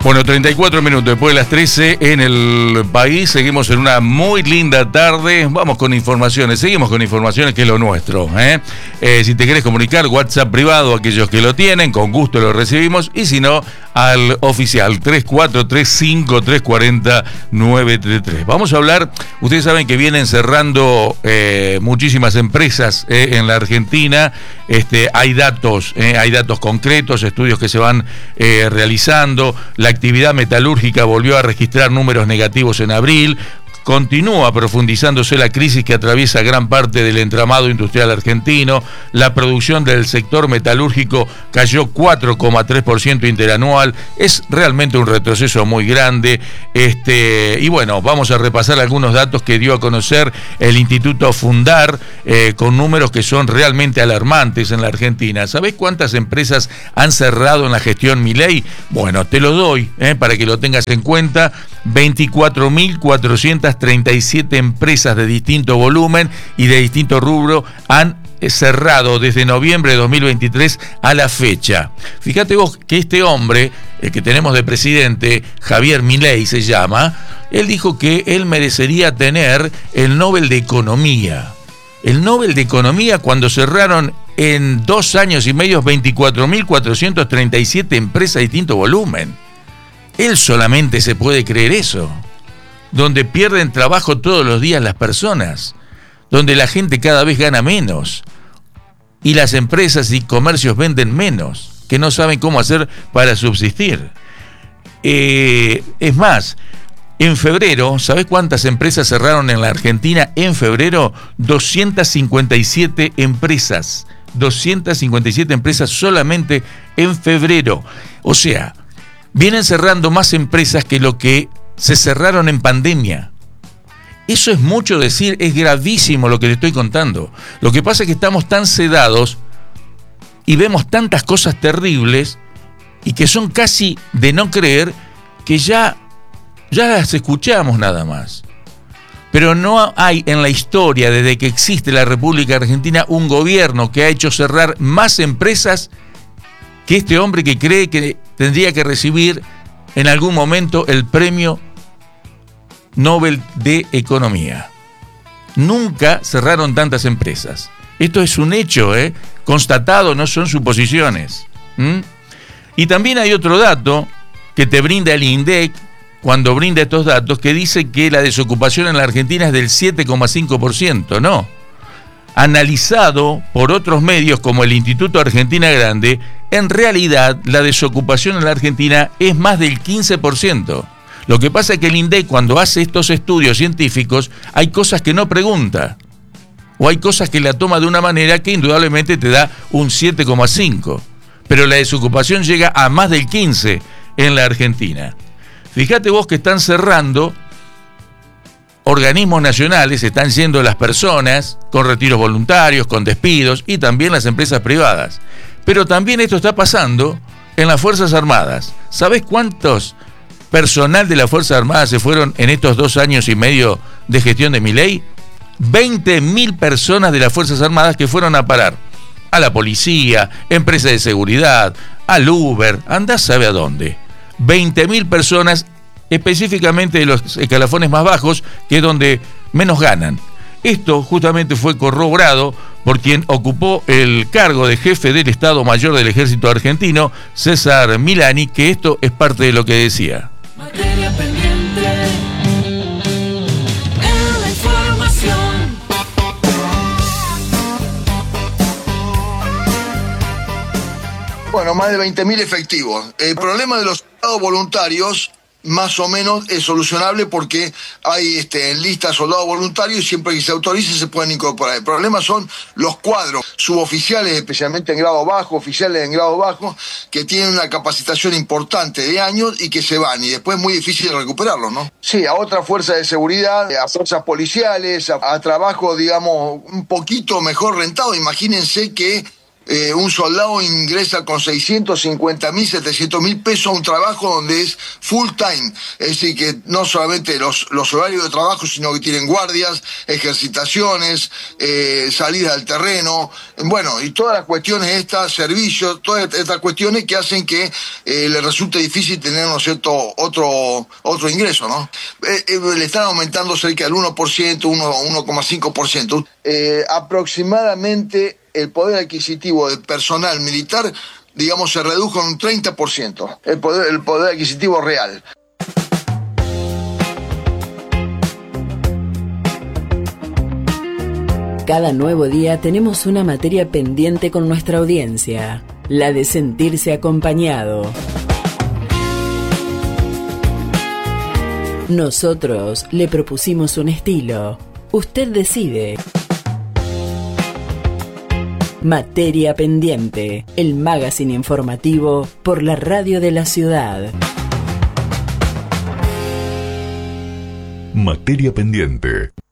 Bueno, 34 minutos después de las 13 en el país. Seguimos en una muy linda tarde. Vamos con informaciones. Seguimos con informaciones, que es lo nuestro. Si te querés comunicar, WhatsApp privado, aquellos que lo tienen, con gusto lo recibimos. Y si no, al oficial 3435-340-933. Vamos a hablar, ustedes saben que vienen cerrando muchísimas empresas en la Argentina. Hay datos concretos, estudios que se van realizando. La actividad metalúrgica volvió a registrar números negativos en abril. Continúa profundizándose la crisis que atraviesa gran parte del entramado industrial argentino. La producción del sector metalúrgico cayó 4,3% interanual. Es realmente un retroceso muy grande. Y bueno, vamos a repasar algunos datos que dio a conocer el Instituto Fundar, con números que son realmente alarmantes en la Argentina. ¿Sabés cuántas empresas han cerrado en la gestión Milei? Bueno, te lo doy, para que lo tengas en cuenta. 24.437 empresas de distinto volumen y de distinto rubro han cerrado desde noviembre de 2023 a la fecha. Fíjate vos que este hombre, el que tenemos de presidente, Javier Milei se llama, él dijo que él merecería tener el Nobel de Economía. El Nobel de Economía cuando cerraron en 2 años y medio 24.437 empresas de distinto volumen. Él solamente se puede creer eso, donde pierden trabajo todos los días las personas, donde la gente cada vez gana menos y las empresas y comercios venden menos, que no saben cómo hacer para subsistir. Es más, en febrero, ¿sabés cuántas empresas cerraron en la Argentina? En febrero, 257 empresas. 257 empresas solamente en febrero. O sea, vienen cerrando más empresas que lo que se cerraron en pandemia. Eso es mucho decir, es gravísimo lo que te estoy contando. Lo que pasa es que estamos tan sedados y vemos tantas cosas terribles y que son casi de no creer, que ya las escuchamos nada más. Pero no hay en la historia, desde que existe la República Argentina, un gobierno que ha hecho cerrar más empresas que este hombre que cree que tendría que recibir en algún momento el premio Nobel de Economía. Nunca cerraron tantas empresas. Esto es un hecho, constatado, no son suposiciones. Y también hay otro dato que te brinda el INDEC, cuando brinda estos datos, que dice que la desocupación en la Argentina es del 7,5%, ¿no? Analizado por otros medios como el Instituto Argentina Grande, en realidad la desocupación en la Argentina es más del 15%. Lo que pasa es que el INDEC, cuando hace estos estudios científicos, hay cosas que no pregunta, o hay cosas que la toma de una manera que indudablemente te da un 7,5%, pero la desocupación llega a más del 15% en la Argentina. Fíjate vos que están cerrando organismos nacionales, están yendo las personas con retiros voluntarios, con despidos, y también las empresas privadas. Pero también esto está pasando en las Fuerzas Armadas. ¿Sabés cuántos personal de las Fuerzas Armadas se fueron en estos 2 años y medio de gestión de Milei? 20.000 personas de las Fuerzas Armadas que fueron a parar a la policía, empresas de seguridad, al Uber, andá sabe a dónde. 20.000 personas, específicamente de los escalafones más bajos, que es donde menos ganan. Esto justamente fue corroborado por quien ocupó el cargo de jefe del Estado Mayor del Ejército Argentino, César Milani, que esto es parte de lo que decía. Materia pendiente en la información. Bueno, más de 20.000 efectivos. El problema de los soldados voluntarios más o menos es solucionable porque hay en lista soldados voluntarios y siempre que se autorice se pueden incorporar. El problema son los cuadros, suboficiales, especialmente en grado bajo, oficiales en grado bajo, que tienen una capacitación importante de años y que se van, y después es muy difícil recuperarlos, ¿no? Sí, a otras fuerzas de seguridad, a fuerzas policiales, a trabajo, digamos, un poquito mejor rentado. Imagínense que Un soldado ingresa con 650.000, 700.000 pesos a un trabajo donde es full time. Es decir, que no solamente los horarios de trabajo, sino que tienen guardias, ejercitaciones, salidas al terreno, bueno, y todas las cuestiones estas, servicios, todas estas cuestiones que hacen que le resulte difícil tener, ¿no es cierto?, otro ingreso, ¿no? Le están aumentando cerca del 1%, 1,5%. Aproximadamente el poder adquisitivo del personal militar, digamos, se redujo en un 30%, el poder adquisitivo real. Cada nuevo día tenemos una materia pendiente con nuestra audiencia, la de sentirse acompañado. Nosotros le propusimos un estilo. Usted decide. Materia Pendiente, el magazine informativo por la radio de la ciudad. Materia Pendiente.